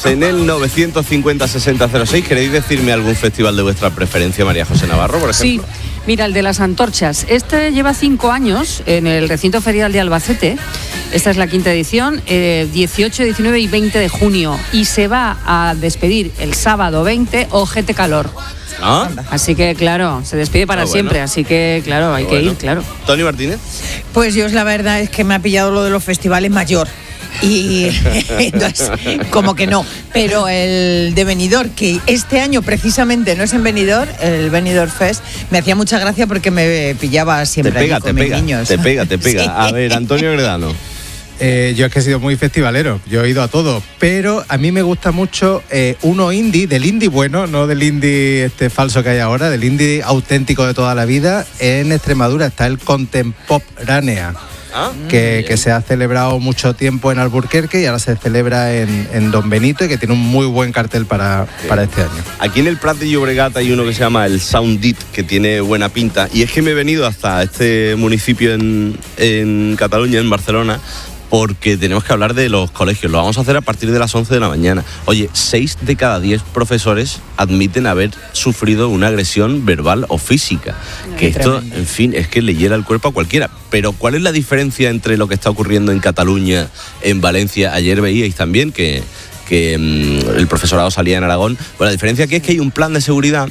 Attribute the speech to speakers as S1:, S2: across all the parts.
S1: en el 950-6006. ¿Queréis decirme algún festival de vuestra preferencia, María José Navarro, por ejemplo?
S2: Sí, mira, el de las antorchas. Este lleva 5 años en el recinto ferial de Albacete. Esta es la 5ª edición, 18, 19 y 20 de junio. Y se va a despedir el sábado 20, ojete calor.
S1: ¿Ah?
S2: Así que, claro, se despide para siempre. Así que, claro, hay que ir, claro.
S1: Tony Martínez.
S3: Pues yo, la verdad es que me ha pillado lo de los festivales mayor. Y entonces, como que no. Pero el de Benidorm, que este año precisamente no es en Benidorm, el Benidorm Fest, me hacía mucha gracia porque me pillaba siempre con mis niños.
S1: Te pega. Sí. A ver, Antonio Gredano.
S4: Yo es que he sido muy festivalero, yo he ido a todo, pero a mí me gusta mucho uno indie, del indie bueno, no del indie falso que hay ahora, del indie auténtico de toda la vida. En Extremadura está el Contemporánea, que se ha celebrado mucho tiempo en Alburquerque y ahora se celebra en Don Benito y que tiene un muy buen cartel para este año.
S1: Aquí en el Prat de Llobregat hay uno que se llama el Soundit, que tiene buena pinta, y es que me he venido hasta este municipio en Cataluña, en Barcelona, porque tenemos que hablar de los colegios. Lo vamos a hacer a partir de las 11 de la mañana. Oye, 6 de cada 10 profesores admiten haber sufrido una agresión verbal o física. Que esto, en fin, es que le hiela el cuerpo a cualquiera. Pero ¿cuál es la diferencia entre lo que está ocurriendo en Cataluña, en Valencia? Ayer veíais también que el profesorado salía en Aragón. Bueno, la diferencia aquí es que hay un plan de seguridad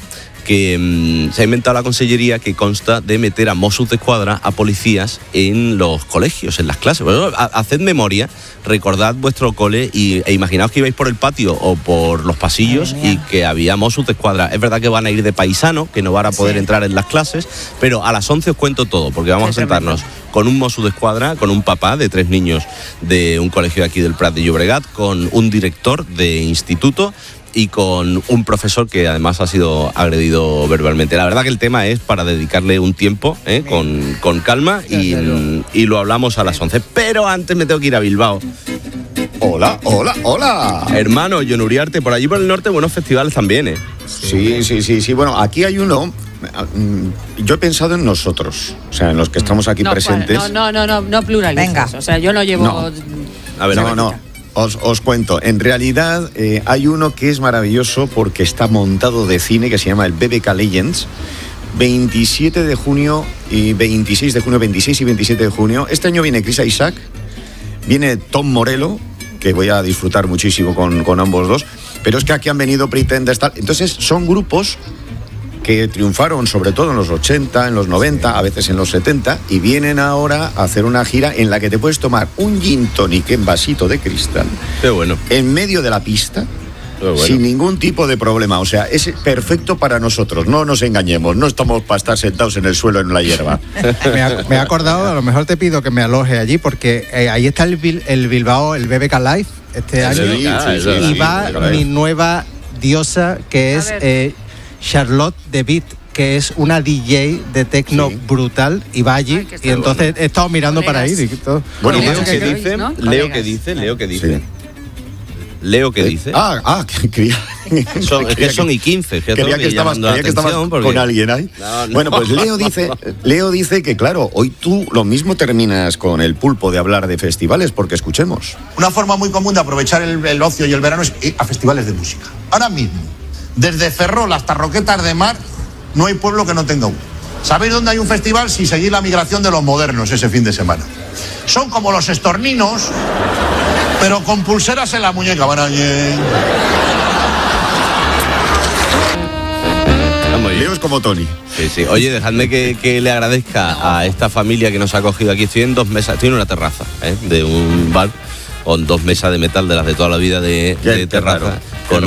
S1: que se ha inventado la Consellería, que consta de meter a Mossos d'Esquadra, a policías en los colegios, en las clases. Bueno, haced memoria, recordad vuestro cole e imaginaos que ibais por el patio o por los pasillos y que había Mossos d'Esquadra. Es verdad que van a ir de paisano, que no van a poder entrar en las clases, pero a las 11 os cuento todo, porque vamos a sentarnos con un Mossos d'Esquadra, con un papá de 3 niños de un colegio de aquí del Prat de Llobregat, con un director de instituto y con un profesor que además ha sido agredido verbalmente. La verdad que el tema es para dedicarle un tiempo con calma y lo hablamos a las 11. Pero antes me tengo que ir a Bilbao.
S5: Hola.
S1: Hermano, Jon Uriarte, por allí por el norte buenos festivales también, ¿eh?
S5: Sí. Bueno, aquí hay uno. Yo he pensado en nosotros, o sea, en los que estamos aquí presentes.
S2: No pluralices. Venga. O sea, yo no llevo...
S5: No. A ver, no. Os cuento, en realidad hay uno que es maravilloso porque está montado de cine, que se llama el BBK Legends. 27 de junio y 26 de junio, 26 y 27 de junio. Este año viene Chris Isaac, viene Tom Morello, que voy a disfrutar muchísimo con ambos dos, pero es que aquí han venido Pretenders, tal. Entonces son grupos que triunfaron sobre todo en los 80, en los 90, a veces en los 70, y vienen ahora a hacer una gira en la que te puedes tomar un gin tonic en vasito de cristal.
S1: Qué bueno.
S5: En medio de la pista, sin ningún tipo de problema. O sea, es perfecto para nosotros, no nos engañemos, no estamos para estar sentados en el suelo en la hierba.
S4: Me he acordado, a lo mejor te pido que me aloje allí, porque ahí está el Bilbao, el BBK Live, este año, y va mi nueva diosa, que es... Charlotte de Beat, que es una DJ de techno brutal, y va allí, y entonces he estado mirando para ir y todo.
S1: Bueno, Leo que dice. Son y 15.
S5: Quería que estabas con alguien ahí. No. Bueno, pues Leo dice que, claro, hoy tú lo mismo terminas con el pulpo de hablar de festivales, porque escuchemos.
S6: Una forma muy común de aprovechar el ocio y el verano es ir a festivales de música. Ahora mismo, desde Ferrol hasta Roquetas de Mar, no hay pueblo que no tenga uno. ¿Sabéis dónde hay un festival? Si seguís la migración de los modernos ese fin de semana. Son como los estorninos, pero con pulseras en la muñeca. Van allí.
S5: Leo es como Tony.
S1: Sí. Oye, dejadme que le agradezca a esta familia que nos ha acogido aquí. Estoy en 2 mesas, estoy en una terraza de un bar con 2 mesas de metal de las de toda la vida de terraza, con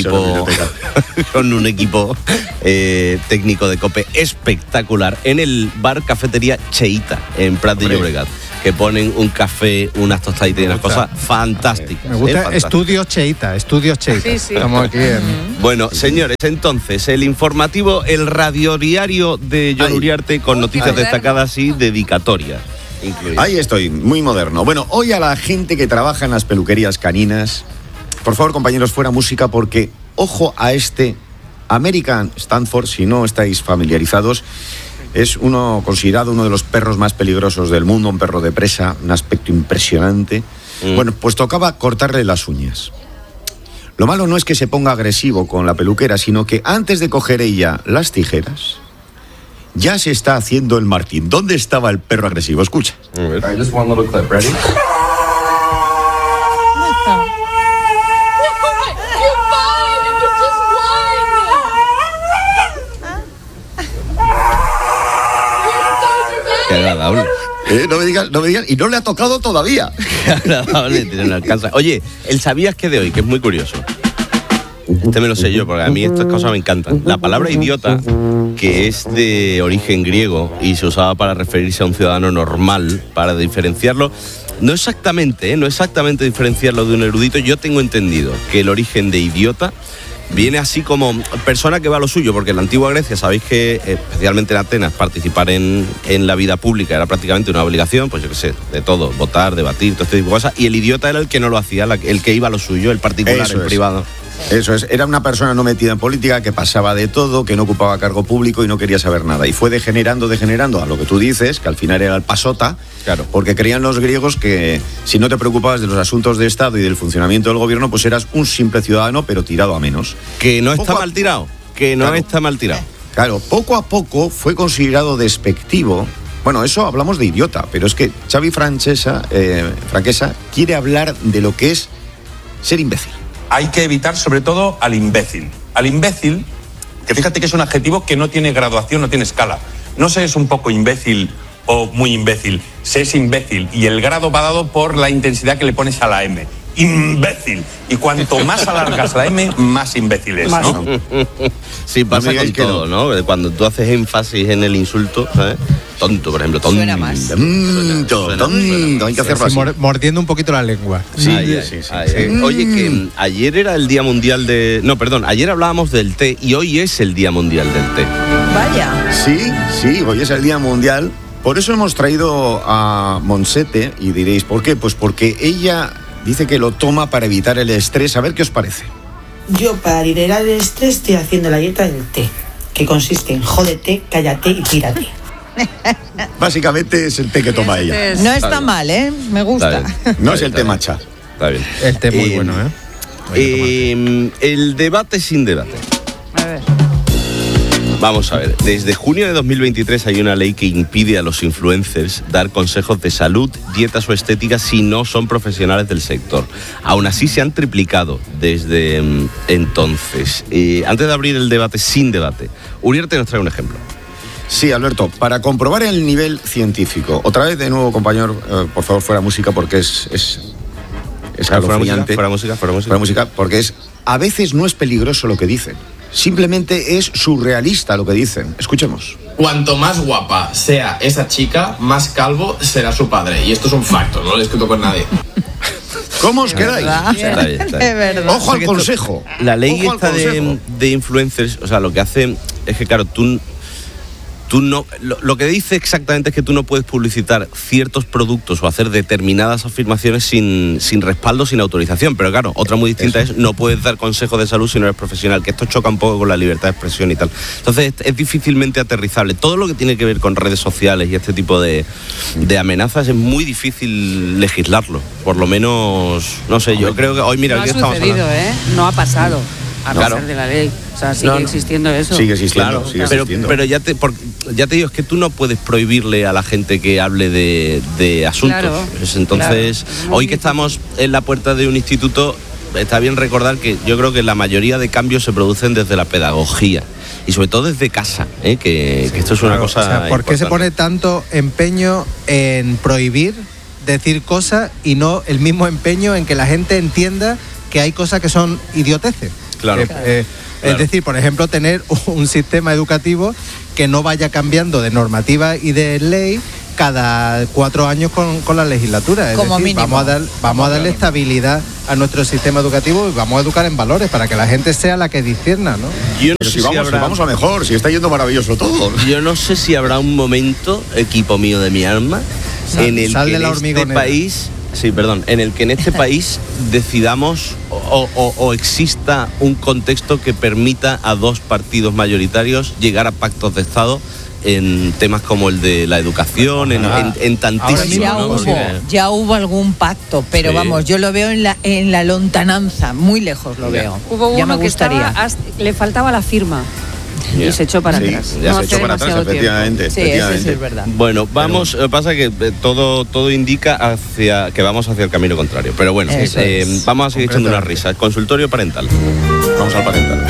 S1: un equipo técnico de COPE espectacular en el bar cafetería Cheita en Prat de Llobregat, que ponen un café, unas tostaditas y unas cosas fantásticas.
S4: Me gusta Estudios Cheita. Sí. Estamos aquí
S1: Bueno, señores, entonces el informativo, el radiodiario de Jon Uriarte con noticias destacadas y dedicatorias.
S5: Ahí estoy, muy moderno. Bueno, hoy a la gente que trabaja en las peluquerías caninas, por favor, compañeros, fuera música, porque ojo a este American Stanford, si no estáis familiarizados, es considerado uno de los perros más peligrosos del mundo, un perro de presa, un aspecto impresionante. Bueno, pues tocaba cortarle las uñas. Lo malo no es que se ponga agresivo con la peluquera, sino que antes de coger ella las tijeras, ya se está haciendo el Martín. ¿Dónde estaba el perro agresivo? Escucha.
S7: Just one little clip, ready?
S1: Qué agradable.
S5: No me digas, y no le ha tocado todavía.
S1: Qué agradable, no alcanza. Oye, el sabías que de hoy, que es muy curioso. Este me lo sé yo, porque a mí estas cosas me encantan. La palabra idiota, que es de origen griego y se usaba para referirse a un ciudadano normal, para diferenciarlo, no exactamente diferenciarlo de un erudito. Yo tengo entendido que el origen de idiota viene así como persona que va a lo suyo, porque en la antigua Grecia sabéis que, especialmente en Atenas, participar en la vida pública era prácticamente una obligación, pues yo qué sé, de todo, votar, debatir, todo este tipo de cosas, y el idiota era el que no lo hacía, el que iba a lo suyo, el particular, el privado.
S5: Eso es, era una persona no metida en política, que pasaba de todo, que no ocupaba cargo público y no quería saber nada. Y fue degenerando a lo que tú dices, que al final era el pasota,
S1: claro,
S5: porque creían los griegos que si no te preocupabas de los asuntos de Estado y del funcionamiento del gobierno, pues eras un simple ciudadano, pero tirado a menos.
S1: Que no está mal tirado, está mal tirado.
S5: Claro, poco a poco fue considerado despectivo. Bueno, eso hablamos de idiota, pero es que Xavi Franquesa quiere hablar de lo que es ser imbécil.
S8: Hay que evitar sobre todo al imbécil. Al imbécil, que fíjate que es un adjetivo que no tiene graduación, no tiene escala. No se es un poco imbécil o muy imbécil, se es imbécil y el grado va dado por la intensidad que le pones a la M. Imbécil. Y cuanto más alargas la M, más imbécil es, ¿no?
S1: Sí, pasa con todo, ¿no? Cuando tú haces énfasis en el insulto, ¿sabes? Tonto, por ejemplo, tonto.
S3: Suena más.
S5: Tonto, hay que hacerlo así.
S4: Mordiendo un poquito la lengua.
S5: Sí.
S1: Oye, que ayer era el Día Mundial de... No, perdón, ayer hablábamos del té y hoy es el Día Mundial del té.
S3: Vaya.
S5: Sí, hoy es el Día Mundial. Por eso hemos traído a Montsete y diréis, ¿por qué? Pues porque ella dice que lo toma para evitar el estrés. A ver qué os parece.
S9: Yo, para liberar el estrés, estoy haciendo la dieta del té, que consiste en jódete, cállate y tírate.
S5: Básicamente es el té que toma ella.
S3: No está mal, ¿eh? Me gusta.
S5: No es el té matcha.
S1: Está bien.
S4: El té muy bueno,
S1: El debate sin debate.
S2: A ver.
S1: Vamos a ver, desde junio de 2023 hay una ley que impide a los influencers dar consejos de salud, dietas o estética si no son profesionales del sector. Aún así se han triplicado desde entonces. Antes de abrir el debate sin debate, Uriarte nos trae un ejemplo.
S5: Sí, Alberto, para comprobar el nivel científico. Otra vez de nuevo, compañero, por favor, fuera música porque es escalofriante.
S1: Fuera música,
S5: porque a veces no es peligroso lo que dicen. Simplemente es surrealista lo que dicen. Escuchemos.
S10: Cuanto más guapa sea esa chica, más calvo será su padre. Y esto es un facto, no lo he escrito con nadie.
S5: ¿Cómo os quedáis?
S1: Está bien.
S3: Es verdad.
S5: Ojo al consejo.
S1: La ley esta de influencers, o sea, lo que hace es que, claro, tú no, lo que dice exactamente es que tú no puedes publicitar ciertos productos o hacer determinadas afirmaciones sin respaldo, sin autorización. Pero claro, otra muy distinta es no puedes dar consejos de salud si no eres profesional, que esto choca un poco con la libertad de expresión y tal. Entonces es difícilmente aterrizable. Todo lo que tiene que ver con redes sociales y este tipo de amenazas es muy difícil legislarlo. Por lo menos, no sé, yo creo que hoy, mira,
S2: no
S1: hoy
S2: ha
S1: estamos
S2: sucedido,
S1: hablando.
S2: No ha pasado. A
S1: Claro.
S2: pesar de la ley. O sea, sigue existiendo eso.
S5: Sigue existiendo,
S1: Claro, pero ya te digo, es que tú no puedes prohibirle a la gente que hable de asuntos.
S2: Claro,
S1: Entonces,
S2: claro.
S1: hoy que estamos en la puerta de un instituto, está bien recordar que yo creo que la mayoría de cambios se producen desde la pedagogía y sobre todo desde casa, que esto es una cosa.
S4: O sea, ¿por qué se
S1: importante.
S4: pone tanto empeño en prohibir decir cosas y no el mismo empeño en que la gente entienda que hay cosas que son idioteces?
S1: Claro.
S4: Es decir, por ejemplo, tener un sistema educativo que no vaya cambiando de normativa y de ley cada 4 años con la legislatura. Es
S3: Como
S4: decir,
S3: mínimo.
S4: vamos a darle estabilidad a nuestro sistema educativo y vamos a educar en valores para que la gente sea la que discierna, ¿no?
S1: Yo no
S5: Pero
S1: sé
S5: si vamos a mejor, si está yendo maravilloso todo.
S1: Yo no sé si habrá un momento, equipo mío de mi alma, en el
S4: sal
S1: que
S4: de
S1: en
S4: la
S1: este
S4: hormigonera.
S1: país, en el que en este país decidamos o exista un contexto que permita a dos partidos mayoritarios llegar a pactos de Estado en temas como el de la educación, en tantísimos.
S3: Ya hubo algún pacto, pero
S1: Sí.
S3: vamos, yo lo veo en la lontananza, muy lejos lo veo.
S2: Hubo
S3: ya
S2: uno
S3: me
S2: que
S3: gustaría.
S2: le faltaba la firma.
S1: Ya.
S2: Y se echó para
S5: Sí,
S2: atrás.
S5: ya
S2: No
S5: se echó
S2: hace
S5: para atrás,
S2: demasiado
S5: efectivamente.
S3: Sí, eso sí es verdad.
S1: Bueno, vamos, pasa que todo indica que vamos hacia el camino contrario. Pero bueno,
S3: Eso es.
S1: vamos a seguir echando una risa. Consultorio parental.
S5: Vamos al parental.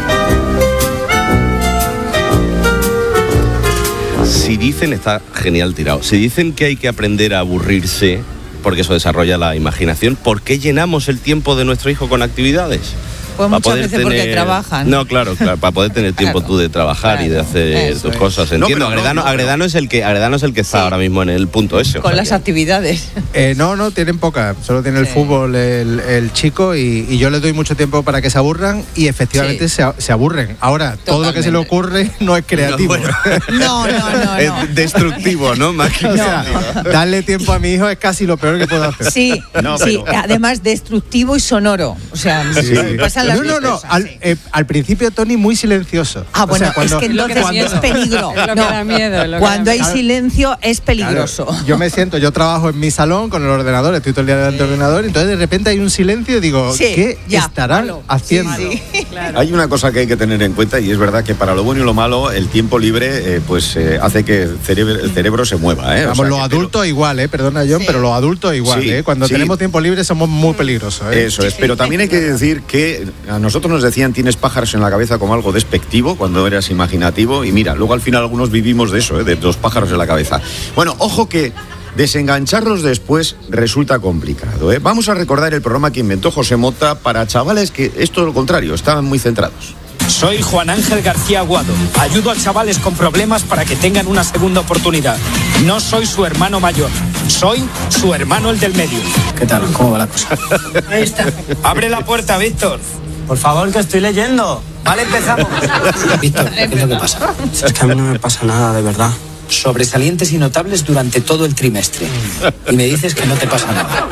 S1: Si dicen, está genial tirado, si dicen que hay que aprender a aburrirse, porque eso desarrolla la imaginación, ¿por qué llenamos el tiempo de nuestro hijo con actividades?
S3: Pues
S1: Pa'
S3: muchas
S1: poder
S3: veces porque trabajan.
S1: No, claro, para poder tener tiempo
S3: Claro,
S1: tú de trabajar y de hacer
S3: eso
S1: tus
S3: es.
S1: cosas.
S5: No,
S1: Entiendo,
S5: pero
S1: Agredano es el que está ahora mismo en el punto ese. o
S3: Con
S1: sea
S3: las
S1: que-
S3: actividades.
S4: No, tienen poca. Solo tiene el fútbol el chico y yo les doy mucho tiempo para que se aburran y efectivamente se aburren. Ahora, todo lo que se le ocurre no es creativo.
S3: No.
S1: Es destructivo, ¿no? Más que
S4: O sea, darle tiempo a mi hijo es casi lo peor que puedo hacer.
S3: Sí,
S5: No,
S3: sí,
S5: pero-
S3: además destructivo y sonoro. O sea, pasan las dos cosas, sí.
S4: Al principio Tony muy silencioso.
S3: Ah, bueno,
S4: O sea, cuando-
S3: es que entonces
S2: miedo.
S3: es peligro.
S2: Es lo que
S3: No.
S2: da miedo, es lo que
S3: Cuando
S2: da
S3: hay
S2: miedo.
S3: silencio es peligroso.
S4: Claro, yo me siento, yo trabajo en mi salón con el ordenador, estoy todo el día delante del ordenador, entonces de repente hay un silencio y digo,
S3: Sí,
S4: ¿qué
S3: ya,
S4: estarán
S3: malo.
S4: haciendo?
S3: Sí, sí.
S5: Hay una cosa que hay que tener en cuenta y es verdad que para lo bueno y lo malo el tiempo libre hace que el cerebro se mueva.
S4: Vamos,
S5: O sea
S4: los
S5: que-
S4: adultos igual, perdona John,
S3: Sí.
S4: pero los adultos igual,
S5: Sí,
S4: Cuando
S5: sí.
S4: tenemos tiempo libre somos muy peligrosos,
S5: Eso es, pero también hay que decir que a nosotros nos decían tienes pájaros en la cabeza como algo despectivo cuando eras imaginativo y mira, luego al final algunos vivimos de eso, de los pájaros en la cabeza. Bueno, ojo que desengancharlos después resulta complicado. Vamos a recordar el programa que inventó José Mota para chavales que es todo lo contrario, estaban muy centrados.
S11: Soy Juan Ángel García Aguado. Ayudo a chavales con problemas para que tengan una segunda oportunidad. No soy su hermano mayor, soy su hermano el del medio. ¿Qué tal? ¿Cómo va la cosa? Ahí está. Abre la puerta, Víctor. Por favor, que estoy leyendo. Vale, empezamos. Víctor, ¿qué es lo que pasa?
S12: Es que a mí no me pasa nada, de verdad. Sobresalientes y notables durante todo el trimestre. Y me dices que no te pasa nada.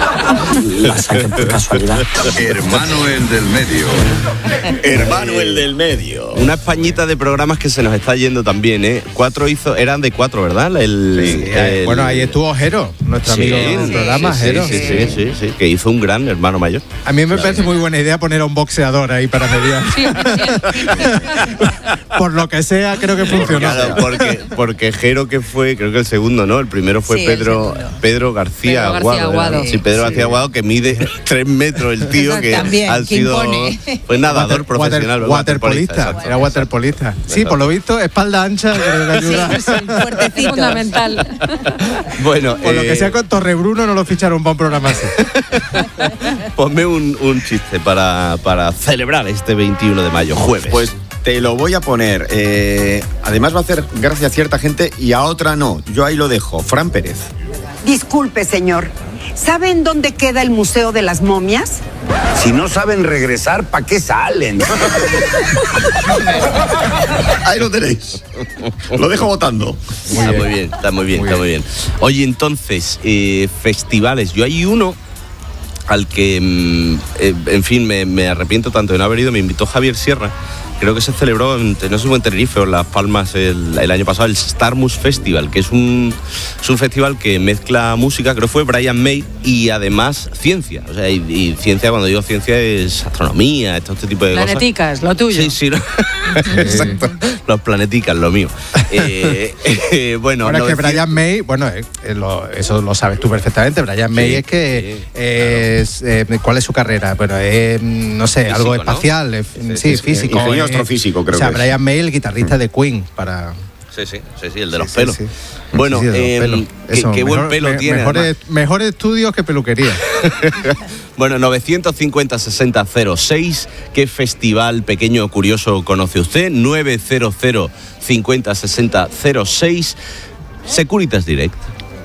S12: La saqué por casualidad.
S13: Hermano el del medio.
S5: Hermano el del medio.
S1: Una españita de programas que se nos está yendo también, ¿eh? Eran de 4, ¿verdad?
S4: Bueno, ahí estuvo Jero, nuestro amigo del programa, Jero.
S1: Sí, que hizo un gran hermano mayor.
S4: A mí me parece muy buena idea poner a un boxeador ahí para mediar. Por lo que sea, creo que funcionó.
S1: Claro, porque Jero, que fue, creo que el segundo, ¿no? El primero fue
S3: Sí,
S1: Pedro García Aguado. Sí, Pedro García Aguado, que mide 3 metros el tío, que
S3: También,
S1: ha
S3: que
S1: sido
S3: impone.
S1: pues nadador profesional.
S4: Waterpolista, era waterpolista. Sí, por lo visto, espalda ancha, creo que ayuda.
S3: Fuertecito.
S2: Fundamental.
S1: Bueno,
S4: Por lo que sea con Torrebruno no lo ficharon para un programa así.
S1: ponme un chiste para celebrar este 21 de mayo, jueves.
S5: Pues te lo voy a poner. Además va a hacer gracia a cierta gente y a otra no. Yo ahí lo dejo. Fran Pérez.
S14: Disculpe, señor. ¿Saben dónde queda el Museo de las Momias?
S13: Si no saben regresar, ¿para qué salen?
S5: Ahí lo tenéis. Lo dejo votando.
S1: Está muy bien. Oye, entonces, festivales. Yo hay uno al que, en fin, me arrepiento tanto de no haber ido. Me invitó Javier Sierra. Creo que se celebró, no sé si fue en Tenerife o en Las Palmas el año pasado, el Starmus Festival, que es un festival que mezcla música, creo que fue Brian May, y además ciencia. O sea, y ciencia, cuando digo ciencia, es astronomía, este tipo de
S2: Planeticas,
S1: cosas.
S2: lo tuyo.
S1: Sí, ¿no? Exacto. Los planeticas, lo mío. Bueno,
S4: Ahora es que Brian May, bueno, eso lo sabes tú perfectamente. Brian May es que ¿cuál es su carrera? Bueno, no sé,
S5: Físico,
S4: algo
S5: ¿no?
S4: espacial, físico.
S5: Ingeniero astrofísico, creo
S4: o sea,
S5: que es.
S4: Brian May, el guitarrista de Queen, para...
S1: Sí, el de los pelos.
S4: Sí.
S1: Bueno,
S4: Sí, de los pelos. Eso,
S1: qué buen pelo tiene.
S4: Mejores estudios que peluquería.
S1: Bueno, 950-60-06. ¿Qué festival pequeño o curioso conoce usted? 900-50-60-06. Securitas Direct.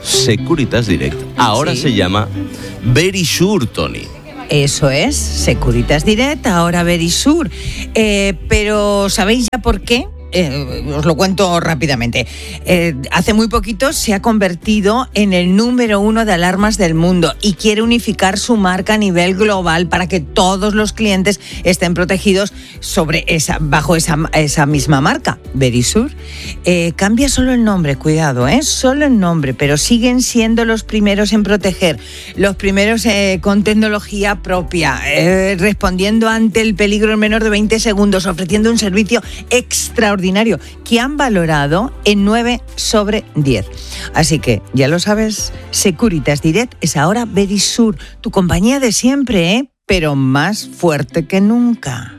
S1: Ahora
S3: Sí.
S1: se llama Very Sure, Tony.
S3: Eso es, Securitas Direct, ahora Verisur. Pero ¿sabéis ya por qué? os lo cuento rápidamente. Hace muy poquito se ha convertido en el número 1 de alarmas del mundo y quiere unificar su marca a nivel global para que todos los clientes estén protegidos bajo esa misma marca, Verisur. Cambia solo el nombre, cuidado, solo el nombre, pero siguen siendo los primeros en proteger, los primeros con tecnología propia, respondiendo ante el peligro en menos de 20 segundos, ofreciendo un servicio extraordinario que han valorado en 9 sobre 10. Así que, ya lo sabes, Securitas Direct es ahora Verisur, tu compañía de siempre, pero más fuerte que nunca.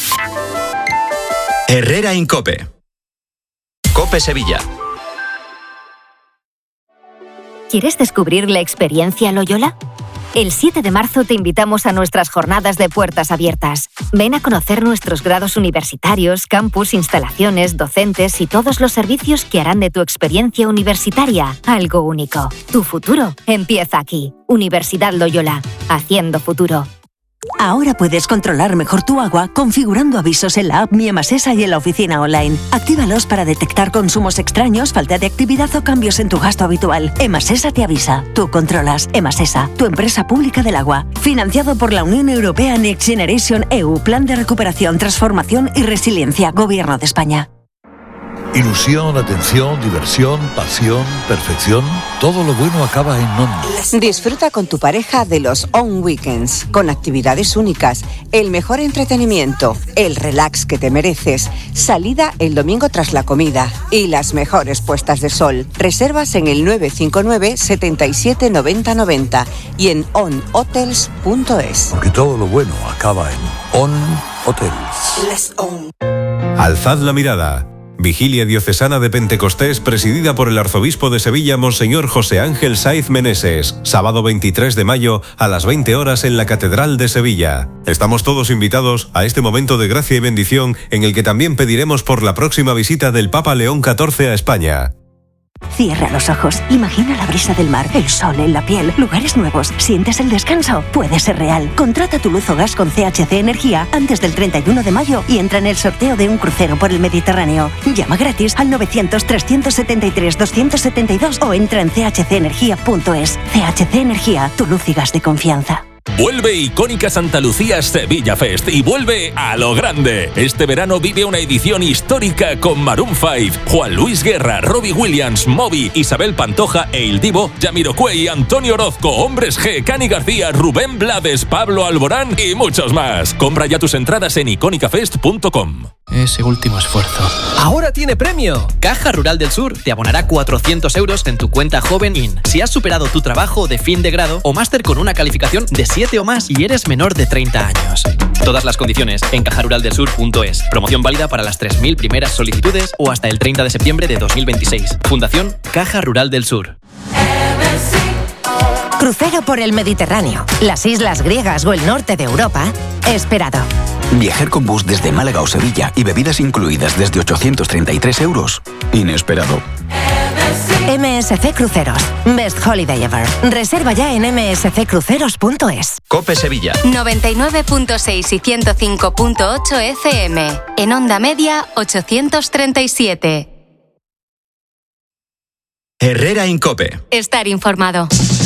S15: Herrera Incope. Cope Sevilla.
S16: ¿Quieres descubrir la experiencia Loyola? El 7 de marzo te invitamos a nuestras jornadas de puertas abiertas. Ven a conocer nuestros grados universitarios, campus, instalaciones, docentes y todos los servicios que harán de tu experiencia universitaria algo único. Tu futuro empieza aquí. Universidad Loyola, haciendo futuro.
S17: Ahora puedes controlar mejor tu agua configurando avisos en la app Mi Emasesa y en la oficina online. Actívalos para detectar consumos extraños, falta de actividad o cambios en tu gasto habitual. Emasesa te avisa. Tú controlas. Emasesa, tu empresa pública del agua. Financiado por la Unión Europea Next Generation EU, Plan de Recuperación, Transformación y Resiliencia, Gobierno de España.
S18: Ilusión, atención, diversión, pasión, perfección. Todo lo bueno acaba en ON.
S19: Disfruta con tu pareja de los ON Weekends, con actividades únicas, el mejor entretenimiento, el relax que te mereces, salida el domingo tras la comida y las mejores puestas de sol. Reservas en el 959 77 90 90 y en onhotels.es.
S18: Porque todo lo bueno acaba en ON Hotels.
S20: Alzad la mirada. Vigilia Diocesana de Pentecostés presidida por el arzobispo de Sevilla, Monseñor José Ángel Saiz Meneses, sábado 23 de mayo a las 20 horas en la Catedral de Sevilla. Estamos todos invitados a este momento de gracia y bendición en el que también pediremos por la próxima visita del Papa León XIV a España.
S17: Cierra los ojos, imagina la brisa del mar, el sol en la piel, lugares nuevos, ¿sientes el descanso? Puede ser real. Contrata tu luz o gas con CHC Energía antes del 31 de mayo y entra en el sorteo de un crucero por el Mediterráneo. Llama gratis al 900-373-272 o entra en chcenergia.es. CHC Energía, tu luz y gas de confianza.
S21: Vuelve Icónica Santa Lucía Sevilla Fest y vuelve a lo grande. Este verano vive una edición histórica con Maroon 5, Juan Luis Guerra, Robbie Williams, Moby, Isabel Pantoja e Il Divo, Jamiroquai, Antonio Orozco, Hombres G, Cani García, Rubén Blades, Pablo Alborán y muchos más. Compra ya tus entradas en icónicafest.com.
S22: Ese último esfuerzo.
S23: ¡Ahora tiene premio! Caja Rural del Sur te abonará 400 euros en tu cuenta Joven In si has superado tu trabajo de fin de grado o máster con una calificación de 7 o más y eres menor de 30 años. Todas las condiciones en cajaruraldelsur.es. Promoción válida para las 3.000 primeras solicitudes o hasta el 30 de septiembre de 2026. Fundación Caja Rural del Sur.
S24: Crucero por el Mediterráneo, las islas griegas o el norte de Europa, esperado.
S25: Viajar con bus desde Málaga o Sevilla y bebidas incluidas desde 833 euros. Inesperado.
S24: MSC Cruceros. Best Holiday Ever. Reserva ya en msccruceros.es.
S15: Cope Sevilla.
S26: 99.6 y 105.8 FM. En onda media, 837.
S15: Herrera Incope.
S26: Estar informado.